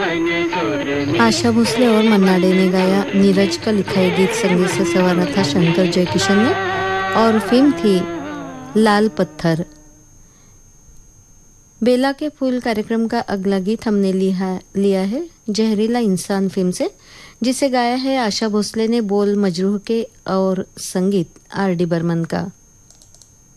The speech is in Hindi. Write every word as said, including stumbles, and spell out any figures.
आशा भोसले और मन्ना डे ने गाया। नीरज का लिखा ये गीत संगीत से संवारा था शंकर जयकिशन ने और फिल्म थी लाल पत्थर। बेला के फूल कार्यक्रम का अगला गीत हमने लिया लिया है जहरीला इंसान फिल्म से, जिसे गाया है आशा भोसले ने, बोल मजरूह के और संगीत आर डी बर्मन का।